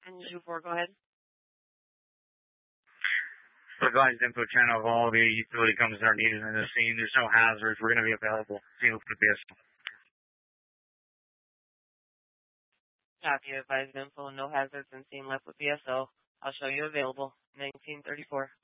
And you four, go ahead. Advised info channel of all the utility companies that are needed in the scene. There's no hazards. We're going to be available. Scene for the BSO. Copy. Advised info. No hazards and scene left with BSO. I'll show you available. 1934.